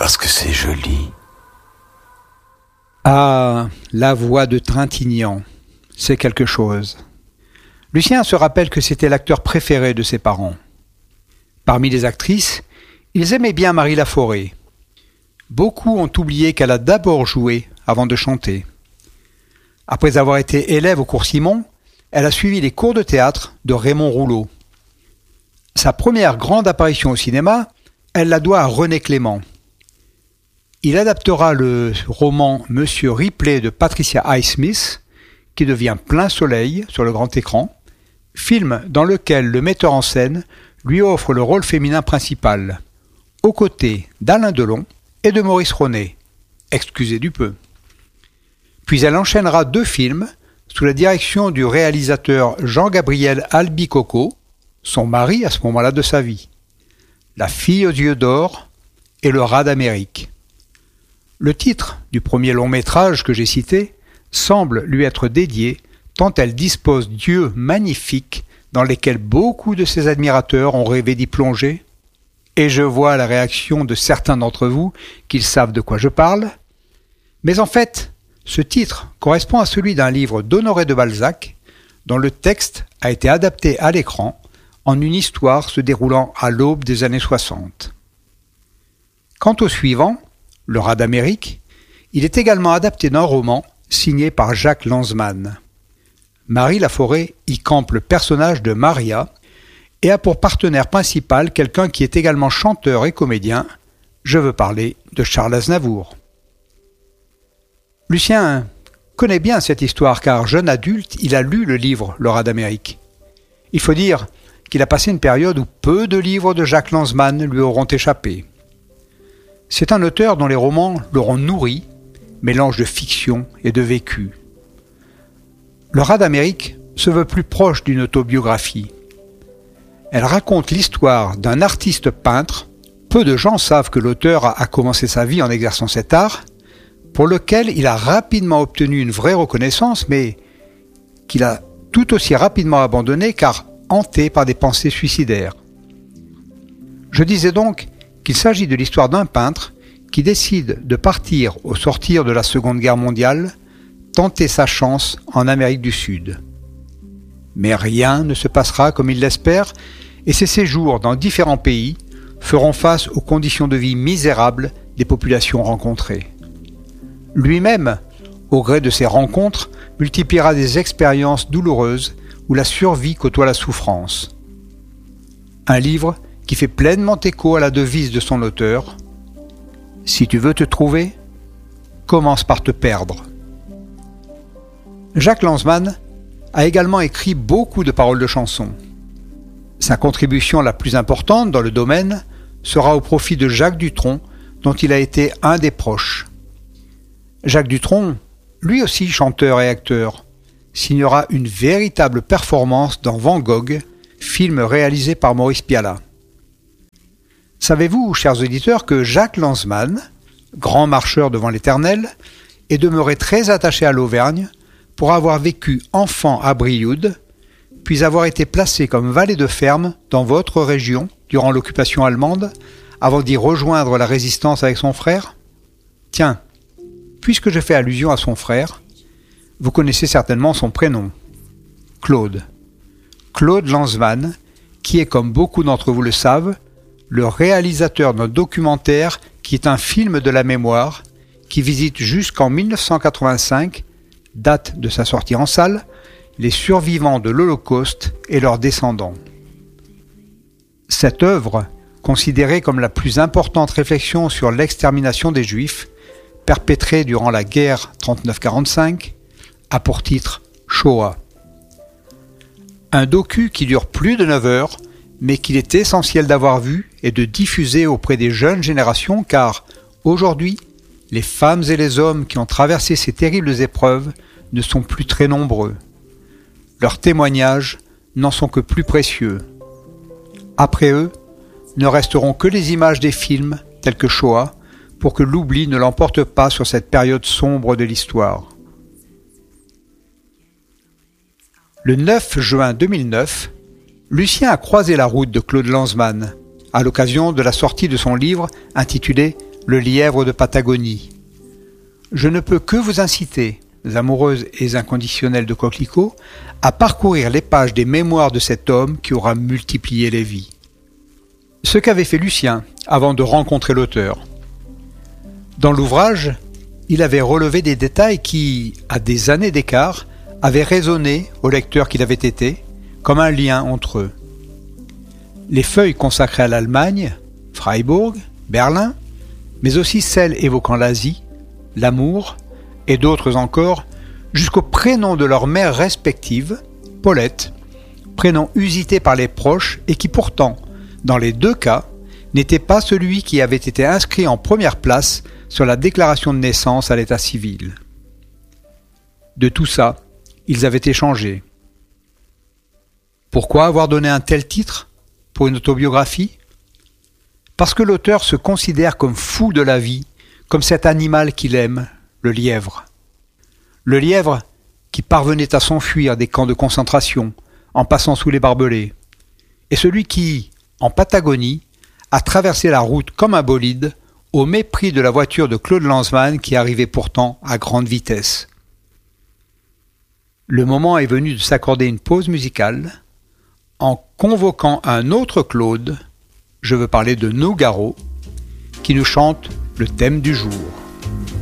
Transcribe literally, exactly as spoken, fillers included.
parce que c'est joli. Ah, la voix de Trintignant, c'est quelque chose. Lucien se rappelle que c'était l'acteur préféré de ses parents. Parmi les actrices, ils aimaient bien Marie Laforêt. Beaucoup ont oublié qu'elle a d'abord joué avant de chanter. Après avoir été élève au cours Simon, elle a suivi les cours de théâtre de Raymond Rouleau. Sa première grande apparition au cinéma, elle la doit à René Clément. Il adaptera le roman Monsieur Ripley de Patricia Highsmith, qui devient Plein Soleil sur le grand écran, film dans lequel le metteur en scène lui offre le rôle féminin principal, aux côtés d'Alain Delon et de Maurice Ronet, excusez du peu. Puis elle enchaînera deux films sous la direction du réalisateur Jean-Gabriel Albicoco, son mari à ce moment-là de sa vie, La fille aux yeux d'or et Le rat d'Amérique. Le titre du premier long métrage que j'ai cité semble lui être dédié tant elle dispose d'yeux magnifiques dans lesquels beaucoup de ses admirateurs ont rêvé d'y plonger. Et je vois la réaction de certains d'entre vous qu'ils savent de quoi je parle. Mais en fait, ce titre correspond à celui d'un livre d'Honoré de Balzac dont le texte a été adapté à l'écran en une histoire se déroulant à l'aube des années soixante. Quant au suivant, Le rat d'Amérique, il est également adapté d'un roman signé par Jacques Lanzmann. Marie Laforêt y campe le personnage de Maria et a pour partenaire principal quelqu'un qui est également chanteur et comédien. Je veux parler de Charles Aznavour. Lucien connaît bien cette histoire car, jeune adulte, il a lu le livre Le rat d'Amérique. Il faut dire qu'il a passé une période où peu de livres de Jacques Lanzmann lui auront échappé. C'est un auteur dont les romans l'auront nourri, mélange de fiction et de vécu. Le rat d'Amérique se veut plus proche d'une autobiographie. Elle raconte l'histoire d'un artiste peintre, peu de gens savent que l'auteur a commencé sa vie en exerçant cet art, pour lequel il a rapidement obtenu une vraie reconnaissance, mais qu'il a tout aussi rapidement abandonné car hanté par des pensées suicidaires. Je disais donc qu'il s'agit de l'histoire d'un peintre qui décide de partir au sortir de la Seconde Guerre mondiale, tenter sa chance en Amérique du Sud. Mais rien ne se passera comme il l'espère, et ses séjours dans différents pays feront face aux conditions de vie misérables des populations rencontrées. Lui-même, au gré de ses rencontres, multipliera des expériences douloureuses où la survie côtoie la souffrance. Un livre qui fait pleinement écho à la devise de son auteur. Si tu veux te trouver, commence par te perdre. Jacques Lanzmann a également écrit beaucoup de paroles de chansons. Sa contribution la plus importante dans le domaine sera au profit de Jacques Dutronc, dont il a été un des proches. Jacques Dutronc, lui aussi chanteur et acteur, signera une véritable performance dans Van Gogh, film réalisé par Maurice Pialat. Savez-vous, chers auditeurs, que Jacques Lanzmann, grand marcheur devant l'Éternel, est demeuré très attaché à l'Auvergne pour avoir vécu enfant à Brioude, puis avoir été placé comme valet de ferme dans votre région durant l'occupation allemande, avant d'y rejoindre la résistance avec son frère ? Tiens, puisque je fais allusion à son frère, vous connaissez certainement son prénom, Claude. Claude Lanzmann, qui est, comme beaucoup d'entre vous le savent, le réalisateur d'un documentaire qui est un film de la mémoire, qui visite jusqu'en mille neuf cent quatre-vingt-cinq, date de sa sortie en salle, les survivants de l'Holocauste et leurs descendants. Cette œuvre, considérée comme la plus importante réflexion sur l'extermination des Juifs, perpétrée durant la guerre trente-neuf quarante-cinq, a pour titre Shoah. Un docu qui dure plus de neuf heures, mais qu'il est essentiel d'avoir vu et de diffuser auprès des jeunes générations car, aujourd'hui, les femmes et les hommes qui ont traversé ces terribles épreuves ne sont plus très nombreux. Leurs témoignages n'en sont que plus précieux. Après eux, ne resteront que les images des films, tels que Shoah, pour que l'oubli ne l'emporte pas sur cette période sombre de l'histoire. Le neuf juin deux mille neuf, Lucien a croisé la route de Claude Lanzmann, à l'occasion de la sortie de son livre intitulé le lièvre de Patagonie. Je ne peux que vous inciter, amoureuses et inconditionnelles de coquelicots, à parcourir les pages des mémoires de cet homme qui aura multiplié les vies. Ce qu'avait fait Lucien avant de rencontrer l'auteur. Dans l'ouvrage, il avait relevé des détails qui, à des années d'écart, avaient résonné au lecteur qu'il avait été, comme un lien entre eux. Les feuilles consacrées à l'Allemagne, Freiburg, Berlin, mais aussi celles évoquant l'Asie, l'amour et d'autres encore, jusqu'aux prénoms de leurs mères respectives, Paulette, prénom usité par les proches et qui pourtant, dans les deux cas, n'était pas celui qui avait été inscrit en première place sur la déclaration de naissance à l'état civil. De tout ça, ils avaient échangé. Pourquoi avoir donné un tel titre pour une autobiographie ? Parce que l'auteur se considère comme fou de la vie, comme cet animal qu'il aime, le lièvre. Le lièvre qui parvenait à s'enfuir des camps de concentration en passant sous les barbelés, et celui qui, en Patagonie, a traversé la route comme un bolide au mépris de la voiture de Claude Lanzmann qui arrivait pourtant à grande vitesse. Le moment est venu de s'accorder une pause musicale en convoquant un autre Claude, je veux parler de Nougaro, qui nous chante le thème du jour.